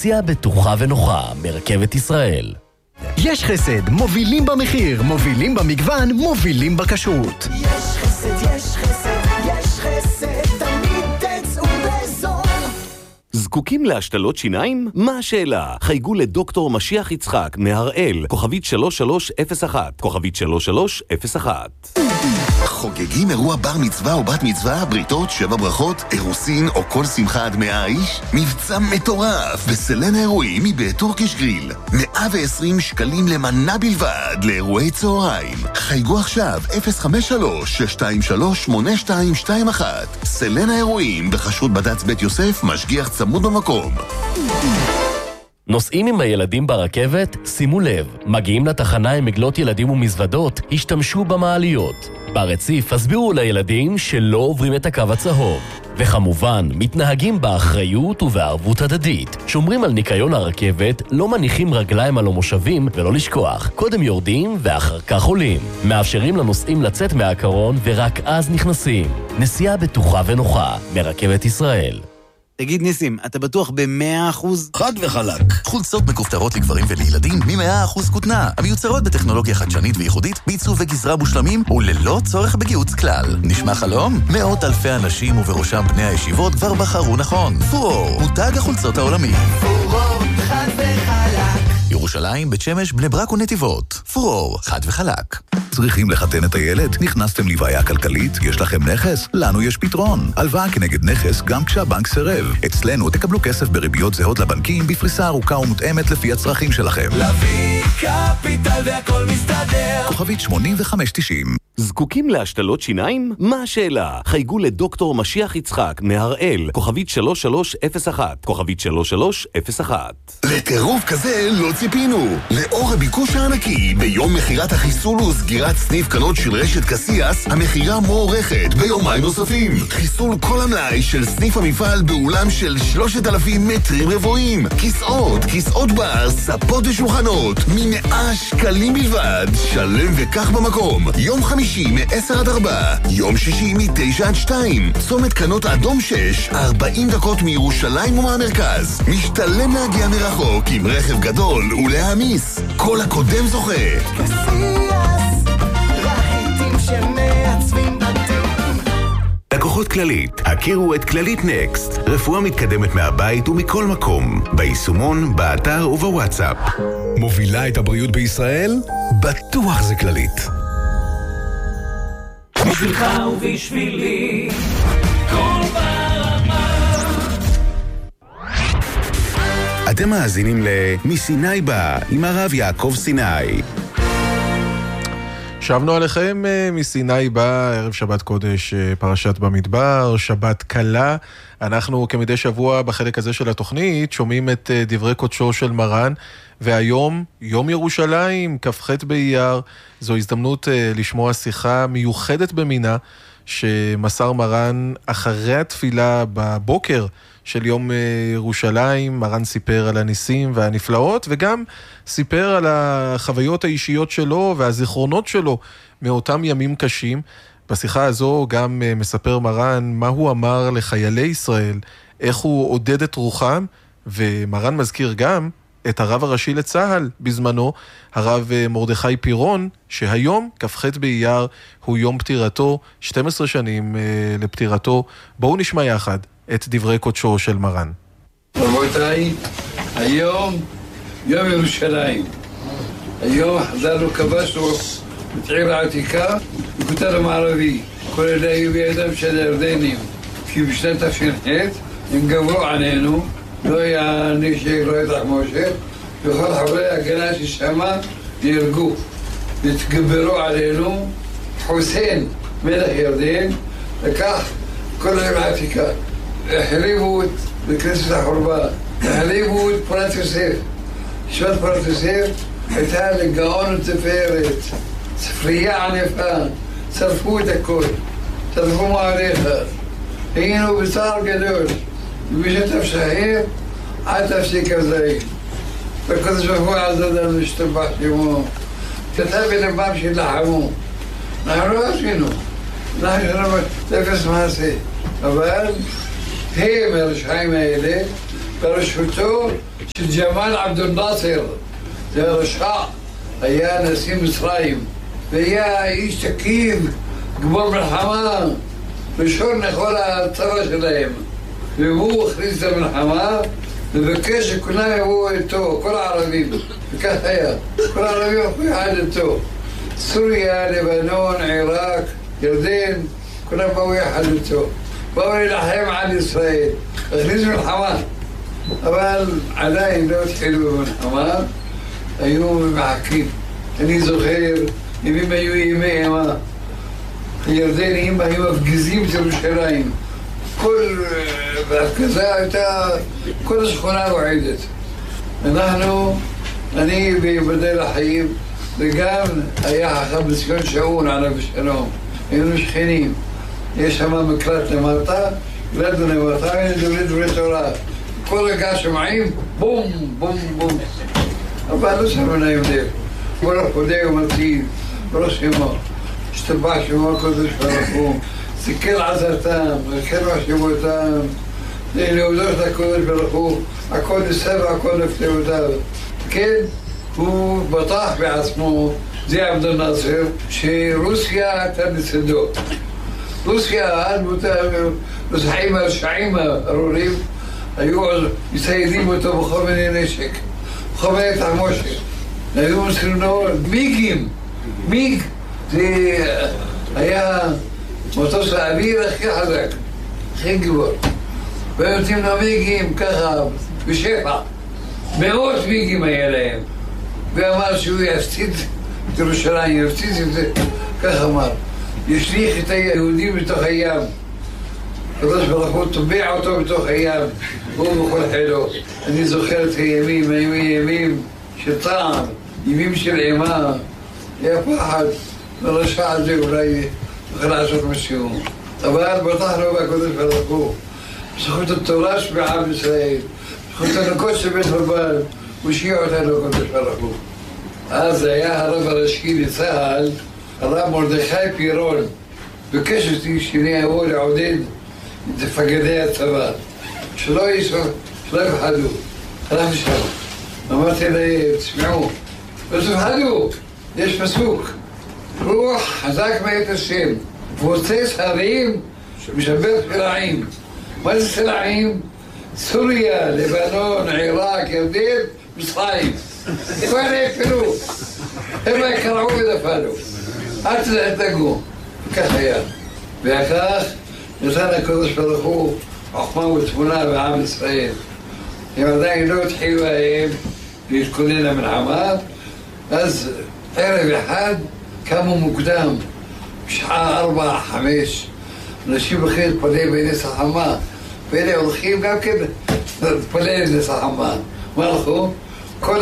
נסיעה בטוחה ונוחה מרכבת ישראל. יש חסד, מובילים במחיר, מובילים במגוון, מובילים בכשרות. יש חסד, יש חסד, יש חסד, תמיד תצאו בזול. זקוקים להשתלות שיניים? מה השאלה? חייגו לדוקטור משיח יצחק מהראל, כוכבית 3301, כוכבית 3301. חוגגים אירוע בר מצווה או בת מצווה, בריתות, 7 ברכות, אירוסין או כל שמחה עד 100 איש? מבצע מטורף בסלן האירועים מבית טורקיש גריל. 120 שקלים למנה בלבד לאירועי צהריים. חייגו עכשיו 053-623-8221. סלן האירועים בחשרות בד"ץ בית יוסף, משגיח צמוד במקום. נוסעים עם הילדים ברכבת? שימו לב, מגיעים לתחנה עם עגלות ילדים ומזוודות, השתמשו במעליות. ברציף הסבירו לילדים שלא עוברים את הקו הצהוב. וכמובן, מתנהגים באחריות ובערבות הדדית. שומרים על ניקיון הרכבת, לא מניחים רגליים על המושבים, ולא לשכוח, קודם יורדים ואחר כך עולים. מאפשרים לנוסעים לצאת מהקרון ורק אז נכנסים. נסיעה בטוחה ונוחה מרכבת ישראל. תגיד ניסים, אתה בטוח ב100%? חד וחלק. חולצות מכופתרות לגברים ולילדים מ100% כותנה, המיוצרות בטכנולוגיה חדשנית וייחודית, בעיצוב וגזרה מושלמים וללא צורך בגיוץ כלל. נשמע חלום? מאות אלפי אנשים ובראשם בני הישיבות כבר בחרו נכון. פורור, מותג החולצות העולמי. פורור, חד וחלק. ירושלים, בית שמש, בני ברק ונתיבות. פורור, חד וחלק. צריכים לחתן את הילד? נכנסתם לבעיה כלכלית? יש לכם נכס? לנו יש פתרון. הלוואה כנגד נכס גם כשהבנק סירב. אצלנו תקבלו כסף בריביות זהות לבנקים בפריסה ארוכה ומותאמת לפי הצרכים שלכם. לוי קפיטל והכל מסתדר. כוכבית 8590. זקוקים להשתלות שיניים? מה השאלה? חייגו לדוקטור משיח יצחק מהראל, כוכבית 3301, כוכבית 3301. לטירוף כזה לא ציפינו. לאור הביקוש הענקי, ביום מחירת החיסול וסגירת סניף קנות של רשת קסיאס, המחירה מוערכת ביומיים נוספים. חיסול כל המלאי של סניף המפעל באולם של 3,000 מטרים רבועים. כיסאות בר, ספות ושולחנות, מ100 שקלים בלבד. שלם וכך במקום. יום חמישי מ-10 עד 4, יום שישי מ-9 עד 2. צומת קנות אדום 6, 40 דקות מירושלים ומהמרכז. משתלם להגיע מרחוק עם רכב גדול ולהעמיס. כל הקודם זוכה. קסיאס, רהיטים שמעצבים בתים. לקוחות כללית, הכירו את כללית נקסט. רפואה מתקדמת מהבית ומכל מקום. ביישומון, באתר ובוואטסאפ. מובילה את הבריאות בישראל? בטוח זה כללית. בשבילך ובשבילי כל ברמה. אתם מאזינים מסיני בא עם הרב יעקב סיני. שבנו עליכם מסיני בא, ערב שבת קודש, פרשת במדבר, שבת קלה. אנחנו כמדי שבוע בחלק הזה של התוכנית שומעים את דברי קודשו של מרן, והיום יום ירושלים, כ"ח באייר. זו הזדמנות לשמוע שיחה מיוחדת במינה שמסר מרן אחרי התפילה בבוקר של יום ירושלים. מרן סיפר על הניסים והנפלאות, וגם סיפר על החוויות האישיות שלו והזיכרונות שלו מאותם ימים קשים. בשיחה הזו גם מספר מרן מה הוא אמר לחיילי ישראל, איך הוא עודד את רוחם, ומרן מזכיר גם את הרב הראשי לצהל בזמנו, הרב מרדכי פירון, שהיום, כ"ח באייר, הוא יום פטירתו, 12 שנים לפטירתו. בואו נשמע יחד את דברי קודשו של מרן. רבותיי, היום יום ירושלים. היום חזרנו, כבשנו את עיר העתיקה בכותל המערבי. כל אלה היו בידם של הירדנים, כי בשנת תש"ח הם גברו עלינו, לא היה נשק, לא היה תחמושת, וכל חברי ההגנה ששמה נהרגו והתגברו עלינו. חוסיין, מלך ירדן, לקח כל העיר העתיקה, החריבו את בכנסת החורבה, החריבו את פורת יוסף. שבת פורת יוסף הייתה לגאון ותפארת, ספרייה ענפה, שרפו את הכל, שרפו מערכת. היינו בצער גדול, ובשנת תש"ח עד תשכ"ז. והקדוש ברוך הוא עזר לנו להשתבח שמו. כתב בלבם שלחמו. אנחנו לא עשינו. אנחנו אפס מעשה. אבל הם הרשעים האלה בראשותו של ג'מאל עבד אל-נאצר, זה הרשע, היה נשיא מצרים, והיה איש תקיף, גמור מלחמה, ראשון לכל הצבא שלהם. והוא הכריז את המלחמה, ובקש שכולם יבואו איתו, כל הערבים, וכך היה, כל הערבים הלכו יחד איתו. סוריה, לבנון, עיראק, ירדן, כולם באו יחד איתו. באו להילחם על ישראל, הכריז מלחמה. אבל עדיין לא התחילו במלחמה, היו מחכים. אני זוכר, ימים היו ימי אימה. הירדנים היו מפגיזים את ירושלים. כל בהפגזה הייתה, כל השכונה רועדת. אני ביבדל החיים, וגם היה חכם בציון שאול עליו בשלום. היינו שכנים. יש שם מקלט למטה, גלדנו למטה, והיינו דברי תורה. כל רגע שומעים, בום, בום, בום. אבל לא שמענו הבדל. ברוך פודה ומציל, ברוך שמו. השתבח שמו הקודש ברוך הוא. סיכל עזרתם, סיכל מחשבותם. להודות לקודש ברוך הוא. הכל נסב, הכל נפלאותיו. כן, הוא בטח בעצמו, זה עבד אל-נאצר, שרוסיה הייתה לצדו. רוסיה, הרוסחים הרשעים הארורים, היו מסיידים אותו בכל מיני נשק, בכל מיני תחמושת. היו מוסרים לו מיגים. מיג זה היה מטוס האוויר הכי חזק, הכי גיבור. והיו נותנים לו מיגים ככה, בשפע. מאות מיגים היה להם. ואמר שהוא יפציץ את ירושלים, יפציץ את זה, כך אמר. ישליך את היהודים בתוך הים. הקדוש ברוך הוא טובע אותו בתוך הים, הוא בכל חילו. אני זוכר את הימים, היו ימים של טעם, ימים של אימה. היה פחד, לרשע הזה אולי יוכל לעשות משהו. אבל בטחנו בקדוש ברוך הוא. בזכות התורה שבעם ישראל, בזכות הנקות של בית רבן, הוא שיע אותנו הקדוש ברוך הוא. אז היה הרב הראשי לצה"ל, הרב מרדכי פירון, ביקש אותי שאני אבוא לעודד את מפקדי הצבא, שלא יפחדו. הלכתי שם, אמרתי להם, תשמעו, לא תפחדו, יש פסוק, רוח חזק מאת השם, פוצץ הרים משבר סלעים. מה זה סלעים? סוריה, לבנון, עיראק, ירדן, מצרים. כבר נפלו, הם קרעו ודפנו, אל תדאגו, כך היה. ואחר נתן הקדוש ברוך הוא חוכמה ותבונה בעם ישראל. הם עדיין לא התחילו להם להתכונן למלחמה, אז ערב אחד קמו מוקדם, בשעה 4-5, אנשים הולכים להתפלל בנס החמה, ואלה הולכים גם כן להתפלל בנס החמה. מה הלכו? כל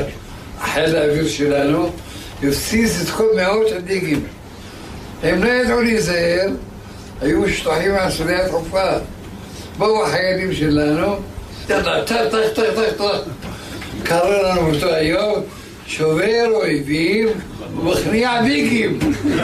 חיל האוויר שלנו הפציץ את כל מאות הדיגים. הם לא ידעו להיזהר, היו שטוחים מהסולי התעופה. באו החיילים שלנו, טח, קראו לנו באותו היום, שובר אויבים ומכניע דיגים.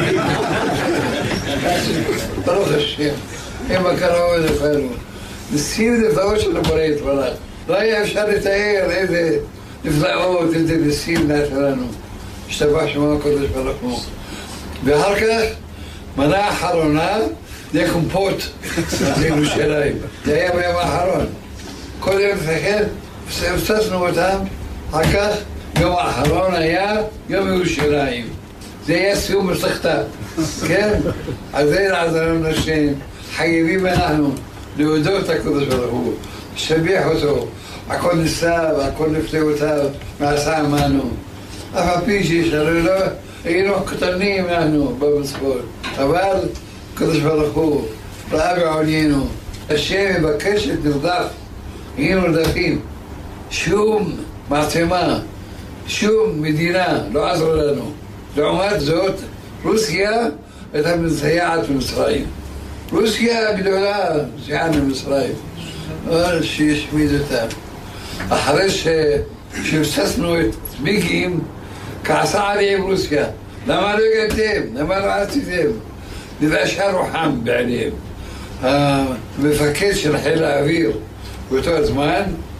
ברוך השם, הם קראו ודפנו. נסים נפלאות של הבורא יתברך. לא היה אפשר לתאר איזה נפלאות, איזה נסים נעשנו. השתבח שמו הקודש ברוך הוא. ואחר כך, מנה האחרונה, זה קומפוט לירושלים. זה היה ביום האחרון. כל יום לפני, הפצצנו אותם, אחר כך, יום האחרון היה יום ירושלים. זה היה סיום מסכתה, כן? אז זה לעזרנו לשם, חייבים אנחנו להודות הקודש ברוך הוא, לשבח אותו, הכל ניסה והכל נפלאותיו מעשה עמנו. אף על פי שיש לנו, היינו קטנים אנחנו במצפון, אבל הקדוש ברוך הוא ראה בעולנו, השם מבקש את נרדף, היינו נרדפים, שום מעצמה, שום מדינה לא עזרה לנו. לעומת זאת, רוסיה הייתה מסייעת במצרים. רוסיה הגדולה מסייעת במצרים, אבל שישמיד אותה. אחרי שהפצצנו את ביגים, כעסה עליהם רוסיה. למה לא הגעתם? למה לא עשיתם? נבאשה רוחם בעליהם. המפקד של חיל האוויר באותו הזמן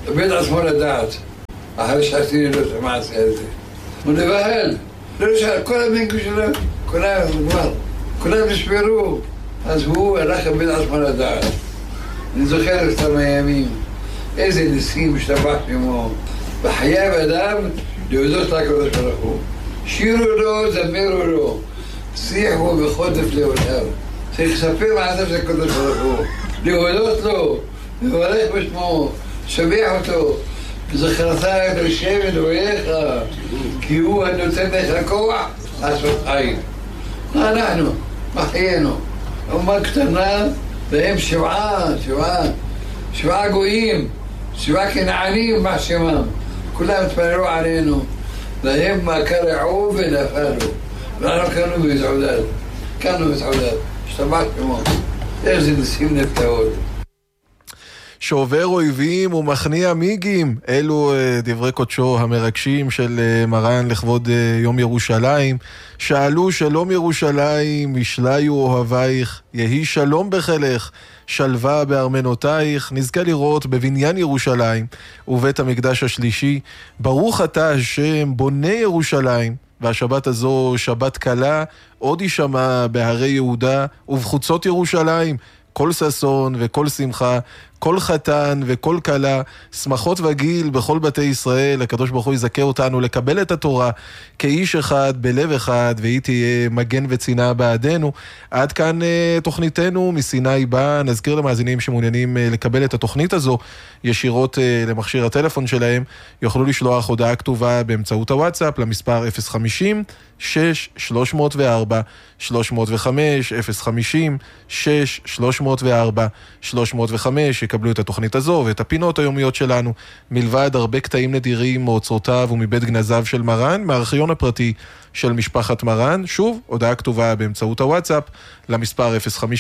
בית עצמו לדעת. אחרי שעשיתי לו את המעשה הזה. הוא נבהל. לא נשאר, כל המינקו שלו, כולם נשברו. אז הוא הלך בית עצמו לדעת. אני זוכר את הימים. איזה ניסים משתבח שמו. בחייב אדם להודות לקדוש ברוך הוא. שירו לו, זמרו לו. שיחו בחודף לעולם. צריך לספר מעשיו של הקדוש ברוך הוא. להודות לו, לברך בשמו, לשבח אותו. וזכרת את השם אלוהיך, כי הוא הנותן לך כוח לעשות חיים. אנחנו, מחיינו, אומה קטנה, והם שבעה גויים, 7 כנענים בשמם. כולם התפללו עלינו, והם מה קרעו ונפלו. ואנחנו קנו בתעודת, השתבח שמו. איזה ניסים נפלאות. שובר אויבים ומכניע מיגים, אלו דברי קודשו המרגשים של מרן לכבוד יום ירושלים. שאלו שלום ירושלים, משליו אוהבייך, יהי שלום בחילך, שלווה בארמנותייך. נזכה לראות בבניין ירושלים ובית המקדש השלישי. ברוך אתה השם בונה ירושלים. והשבת הזו שבת קלה, עוד יישמע בהרי יהודה ובחוצות ירושלים. כל ששון וכל שמחה, כל חתן וכל כלה, שמחות וגיל בכל בתי ישראל. הקדוש ברוך הוא יזכה אותנו לקבל את התורה כאיש אחד בלב אחד, והיא תהיה מגן וצינה בעדנו. עד כאן תוכניתנו מסיני באה. נזכיר למאזינים שמעוניינים לקבל את התוכנית הזו ישירות למכשיר הטלפון שלהם, יוכלו לשלוח הודעה כתובה באמצעות הוואטסאפ למספר 050-6-304-305, 050-6-304-305. יקבלו את התוכנית הזו ואת הפינות היומיות שלנו, מלבד הרבה קטעים נדירים מאוצרותיו ומבית גנזיו של מרן, מהארכיון הפרטי של משפחת מרן. שוב, הודעה כתובה באמצעות הוואטסאפ למספר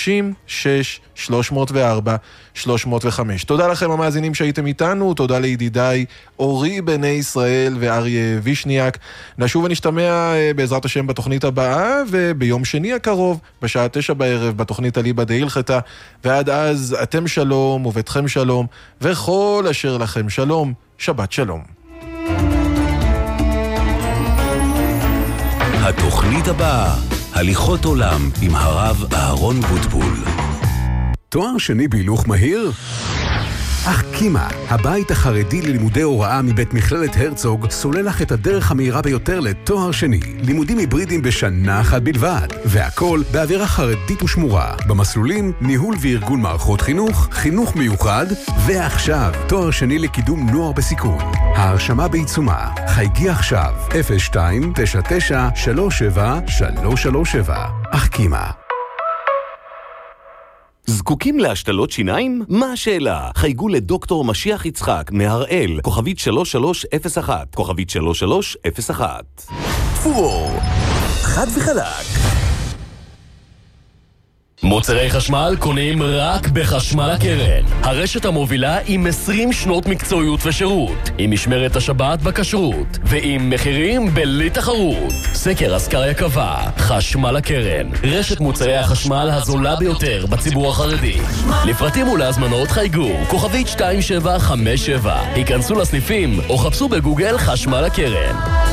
050-6-304-305. תודה לכם המאזינים שהייתם איתנו, תודה לידידיי אורי בני ישראל ואריה וישניאק. נשוב ונשתמע בעזרת השם בתוכנית הבאה, וביום שני הקרוב בשעה 9 בערב בתוכנית אליבא דהילכתא. ועד אז אתם שלום וביתכם שלום וכל אשר לכם שלום. שבת שלום. התוכנית הבאה, הליכות עולם עם הרב אהרון בוטבול. תואר שני בהילוך מהיר? אחקימה, הבית החרדי ללימודי הוראה מבית מכללת הרצוג, סולל לך את הדרך המהירה ביותר לתואר שני. לימודים היברידים בשנה אחת בלבד, והכל באווירה חרדית ושמורה. במסלולים, ניהול וארגון מערכות חינוך, חינוך מיוחד, ועכשיו, תואר שני לקידום נוער בסיכון. ההרשמה בעיצומה. חייגי עכשיו, 02-99-37-337. אחקימה. זקוקים להשתלות שיניים? מה השאלה? חייגו לדוקטור משיח יצחק מהראל, כוכבית 3301, כוכבית 3301. פור, חד וחלק. מוצרי חשמל קונים רק בחשמל הקרן. הרשת המובילה עם 20 שנות מקצועיות ושירות, עם משמרת השבת בכשרות, ועם מחירים בלי תחרות. סקר אסקריה קבע, חשמל הקרן, רשת מוצרי החשמל הזולה ביותר בציבור החרדי. לפרטים ולהזמנות חייגו, כוכבית 2757. היכנסו לסניפים או חפשו בגוגל חשמל הקרן.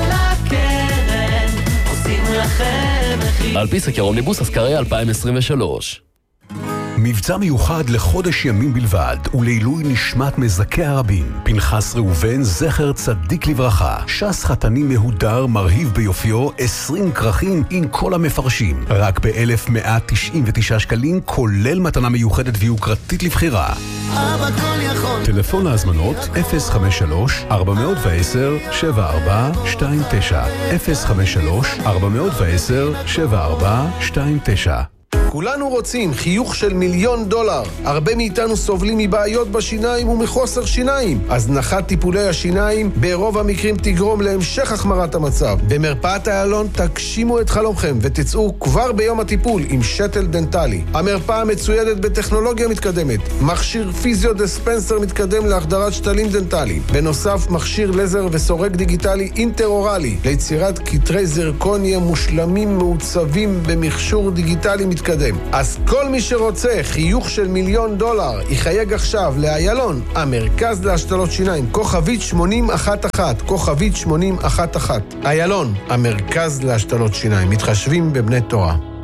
על פי סקר אומניבוס אסקריה 2023. מבצע מיוחד לחודש ימים בלבד, ולעילוי נשמת מזכי הרבים. פנחס ראובן, זכר צדיק לברכה. שס חתני מהודר, מרהיב ביופיו, 20 כרכים עם כל המפרשים. רק ב-1,199 שקלים, כולל מתנה מיוחדת ויוקרתית לבחירה. אבא כל יכול. טלפון להזמנות 053-410-7429. 053-410-7429. כולנו רוצים חיוך של $1,000,000. הרבה מאיתנו סובלים מבעיות בשיניים ומחוסר שיניים. הזנחת טיפולי השיניים ברוב המקרים תגרום להמשך החמרת המצב. במרפאת איילון תגשימו את חלומכם ותצאו כבר ביום הטיפול עם שטל דנטלי. המרפאה מצוידת בטכנולוגיה מתקדמת, מכשיר פיזיו-דיספנסר מתקדם להחדרת שתלים דנטליים. בנוסף, מכשיר לזר וסורק דיגיטלי אינטראורלי ליצירת קטרי זרקוניה מושלמים מעוצבים במכשור דיגיטלי מתקדם. מתקדם. אז כל מי שרוצה חיוך של $1,000,000 יחייג עכשיו לאיילון, המרכז להשתלות שיניים, כוכבית 8011, כוכבית 8011. איילון, המרכז להשתלות שיניים, מתחשבים בבני תורה.